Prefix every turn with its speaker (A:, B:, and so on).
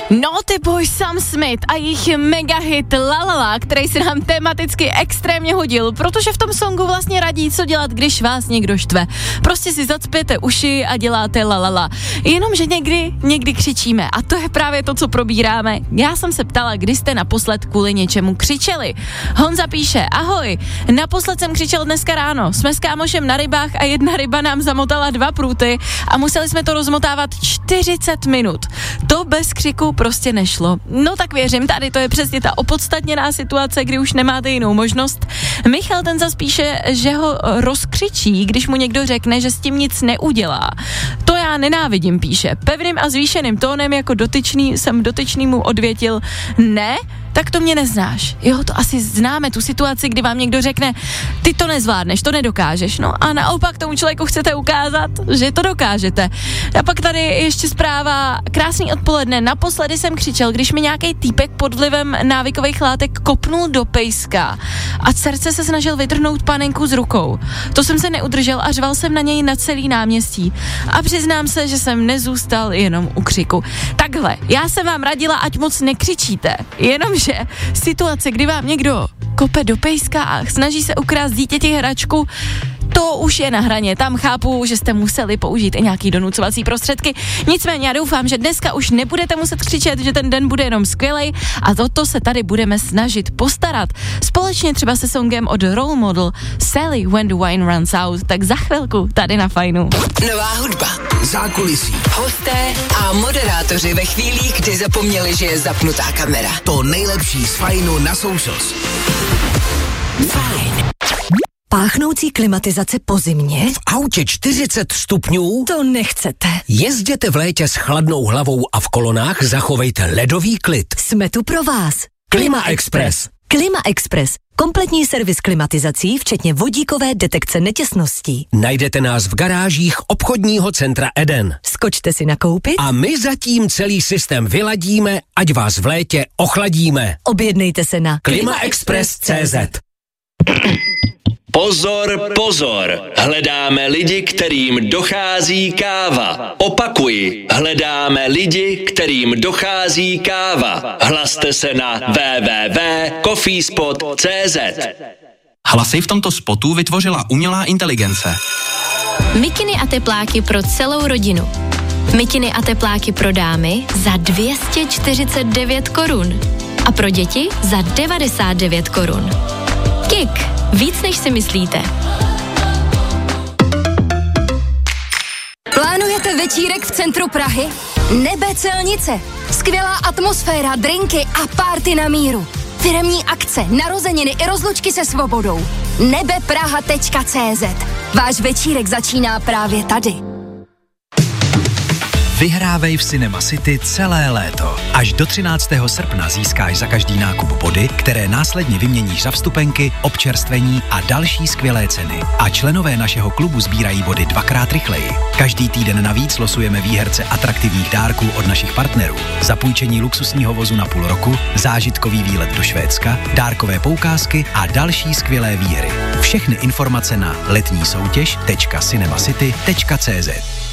A: Naughty Boy Sam Smith a jejich mega hit La La La, který se nám tematicky extrémně hodil, protože v tom songu vlastně radí, co dělat, když vás někdo štve. Prostě si zacpěte uši a děláte La La La. Jenomže někdy křičíme a to je právě to, co probíráme. Já jsem se ptala, kdy jste naposled kvůli něčemu křičeli. Honza píše, ahoj, naposled jsem křičel dneska ráno. Jsme s kámošem na rybách a jedna ryba nám zamotala 2 pruty a museli jsme to rozmotávat 40 minut. To bez křiku prostě nešlo. No tak věřím, tady to je přesně ta opodstatněná situace, kdy už nemáte jinou možnost. Michal ten zas píše, že ho rozkřičí, když mu někdo řekne, že s tím nic neudělá. To já nenávidím, píše. Pevným a zvýšeným tónem jako dotyčný jsem dotyčnýmu odvětil, ne, tak to mě neznáš. Jo, to asi známe tu situaci, kdy vám někdo řekne, ty to nezvládneš, to nedokážeš. No a naopak tomu člověku chcete ukázat, že to dokážete. A pak tady ještě zpráva, krásný odpoledne, naposledy jsem křičel, když mi nějaký týpek pod vlivem návykových látek kopnul do pejska a dcerce se snažil vytrhnout panenku z rukou. To jsem se neudržel a řval jsem na něj na celý náměstí. A přiznám se, že jsem nezůstal jenom u křiku. Takhle, já jsem vám radila, ať moc nekřičíte, jenomže situace, kdy vám někdo kope do pejska a snaží se ukrást dítěti hračku, to už je na hraně. Tam chápu, že jste museli použít i nějaký donucovací prostředky. Nicméně já doufám, že dneska už nebudete muset křičet, že ten den bude jenom skvělej a toto se tady budeme snažit postarat. Společně třeba se songem od Role Model Sally When the Wine Runs Out. Tak za chvilku tady na Fajnu.
B: Nová hudba, zákulisí, hosté a moderátoři ve chvílích, kdy zapomněli, že je zapnutá kamera.
C: To nejlepší z Fajnu na socials.
B: Fajn.
D: Páchnoucí klimatizace po zimě?
C: V autě 40 stupňů?
D: To nechcete.
C: Jezděte v létě s chladnou hlavou a v kolonách zachovejte ledový klid.
D: Jsme tu pro vás.
C: Klima Express.
D: Klima Express. Kompletní servis klimatizací, včetně vodíkové detekce netěsností.
C: Najdete nás v garážích obchodního centra Eden.
D: Skočte si nakoupit
C: a my zatím celý systém vyladíme, ať vás v létě ochladíme.
D: Objednejte se na
C: klimaexpress.cz.
E: Pozor, pozor, hledáme lidi, kterým dochází káva. Opakuji, hledáme lidi, kterým dochází káva. Hlaste se na www.coffeespot.cz.
F: Hlasy v tomto spotu vytvořila umělá inteligence.
G: Mikiny a tepláky pro celou rodinu. Mikiny a tepláky pro dámy za 249 korun. A pro děti za 99 korun. Kik. Víc, než si myslíte.
H: Plánujete večírek v centru Prahy? Nebe Celnice. Skvělá atmosféra, drinky a party na míru. Firemní akce, narozeniny i rozlučky se svobodou. nebepraha.cz. Váš večírek začíná právě tady.
I: Vyhrávej v Cinema City celé léto. Až do 13. srpna získáš za každý nákup body, které následně vyměníš za vstupenky, občerstvení a další skvělé ceny. A členové našeho klubu sbírají body 2x rychleji. Každý týden navíc losujeme výherce atraktivních dárků od našich partnerů. Zapůjčení luxusního vozu na půl roku, zážitkový výlet do Švédska, dárkové poukázky a další skvělé výhry. Všechny informace na letnísoutěž.cinemacity.cz.